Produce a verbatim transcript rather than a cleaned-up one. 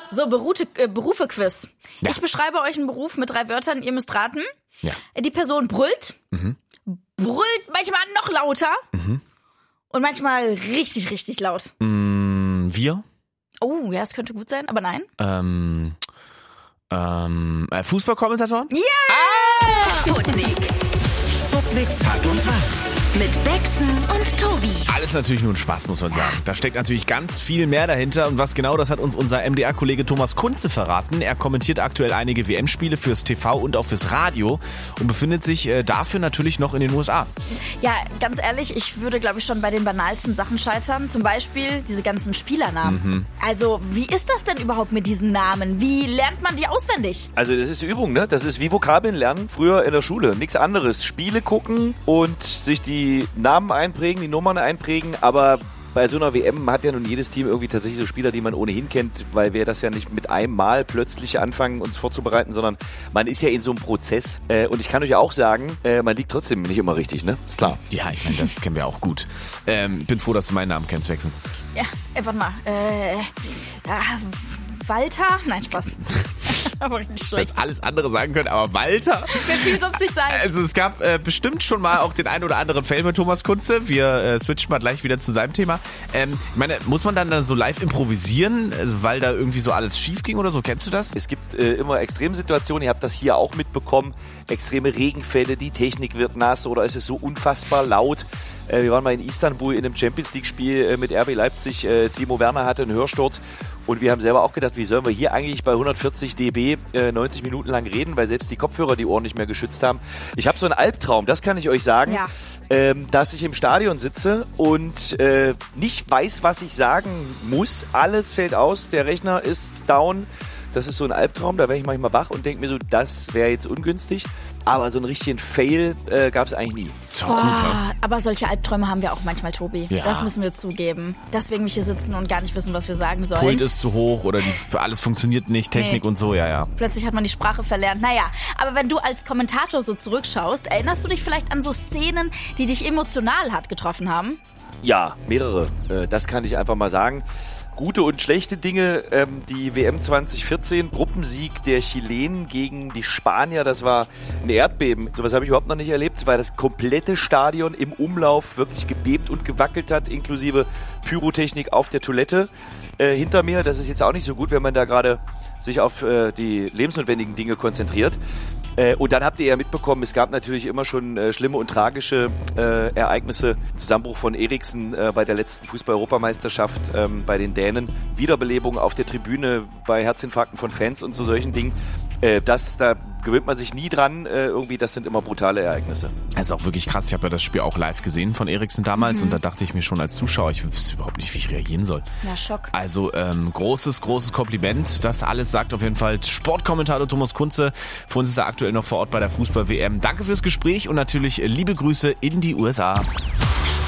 So, Berute, äh, Berufe-Quiz. Ja. Ich beschreibe euch einen Beruf mit drei Wörtern, ihr müsst raten. Ja. Die Person brüllt, Mhm. brüllt manchmal noch lauter Mhm. und manchmal richtig, richtig laut. Mm, wir? Oh, ja, es könnte gut sein, aber nein. Ähm, ähm, äh, Fußballkommentatoren? Ja! Sputnik. Sputnik Tag und Tag. Mit Bexen und Tobi. Alles natürlich nur ein Spaß, muss man sagen. Da steckt natürlich ganz viel mehr dahinter. Und was genau, das hat uns unser M D R-Kollege Thomas Kunze verraten. Er kommentiert aktuell einige W M-Spiele fürs T V und auch fürs Radio und befindet sich äh, dafür natürlich noch in den U S A. Ja, ganz ehrlich, ich würde, glaube ich, schon bei den banalsten Sachen scheitern. Zum Beispiel diese ganzen Spielernamen. Mhm. Also, wie ist das denn überhaupt mit diesen Namen? Wie lernt man die auswendig? Also das ist Übung, ne? Das ist wie Vokabeln lernen, früher in der Schule. Nichts anderes. Spiele gucken und sich die Namen einprägen, die Nummern einprägen, aber bei so einer W M hat ja nun jedes Team irgendwie tatsächlich so Spieler, die man ohnehin kennt, weil wir das ja nicht mit einem Mal plötzlich anfangen, uns vorzubereiten, sondern man ist ja in so einem Prozess. Äh, und ich kann euch auch sagen, äh, man liegt trotzdem nicht immer richtig, ne? Ist klar. Ja, ich meine, das kennen wir auch gut. Ähm, bin froh, dass du meinen Namen kennst, Wechseln. Ja, äh, warte mal. Äh, ja, Walter? Nein, Spaß. Aber richtig Ich schlecht. hätte alles andere sagen können, aber Walter? Mir viel sonst nicht sein. Also es gab äh, bestimmt schon mal auch den ein oder anderen Fail mit Thomas Kunze. Wir äh, switchen mal gleich wieder zu seinem Thema. Ähm, ich meine, muss man dann, dann so live improvisieren, also, weil da irgendwie so alles schief ging oder so? Kennst du das? Es gibt äh, immer Extremsituationen, ihr habt das hier auch mitbekommen, extreme Regenfälle, die Technik wird nass oder es ist so unfassbar laut. Äh, wir waren mal in Istanbul in einem Champions-League-Spiel äh, mit R B Leipzig. Äh, Timo Werner hatte einen Hörsturz und wir haben selber auch gedacht, wie sollen wir hier eigentlich bei hundertvierzig Dezibel äh, neunzig Minuten lang reden, weil selbst die Kopfhörer die Ohren nicht mehr geschützt haben. Ich habe so einen Albtraum, das kann ich euch sagen, Ja. ähm, dass ich im Stadion sitze und äh, nicht weiß, was ich sagen muss. Alles fällt aus, der Rechner ist down. Das ist so ein Albtraum, da werde ich manchmal wach und denke mir so, das wäre jetzt ungünstig. Aber so einen richtigen Fail äh, gab es eigentlich nie. Ist doch gut, ja. Boah, aber solche Albträume haben wir auch manchmal, Tobi. Ja. Das müssen wir zugeben. Deswegen wir hier sitzen und gar nicht wissen, was wir sagen sollen. Pult ist zu hoch oder die, alles funktioniert nicht, Technik Nee. und so, ja, ja. Plötzlich hat man die Sprache verlernt. Naja, aber wenn du als Kommentator so zurückschaust, erinnerst du dich vielleicht an so Szenen, die dich emotional hart getroffen haben? Ja, mehrere. Äh, das kann ich einfach mal sagen. Gute und schlechte Dinge. Ähm, die W M zwanzig vierzehn, Gruppensieg der Chilenen gegen die Spanier, das war ein Erdbeben. Sowas habe ich überhaupt noch nicht erlebt, weil das komplette Stadion im Umlauf wirklich gebebt und gewackelt hat, inklusive Pyrotechnik auf der Toilette äh, hinter mir. Das ist jetzt auch nicht so gut, wenn man da gerade sich auf äh, die lebensnotwendigen Dinge konzentriert. Äh, und dann habt ihr ja mitbekommen, es gab natürlich immer schon äh, schlimme und tragische äh, Ereignisse. Zusammenbruch von Eriksen äh, bei der letzten Fußball-Europameisterschaft ähm, bei den Dänen. Wiederbelebung auf der Tribüne bei Herzinfarkten von Fans und so solchen Dingen. Äh, das, da gewöhnt man sich nie dran. Äh, irgendwie, das sind immer brutale Ereignisse. Das ist auch wirklich krass. Ich habe ja das Spiel auch live gesehen von Eriksen damals Mhm. und da dachte ich mir schon als Zuschauer, ich wüsste überhaupt nicht, wie ich reagieren soll. Ja, Schock. Also ähm, großes, großes Kompliment. Das alles sagt auf jeden Fall Sportkommentator Thomas Kunze. Für uns ist er aktuell noch vor Ort bei der Fußball-W M. Danke fürs Gespräch und natürlich liebe Grüße in die U S A.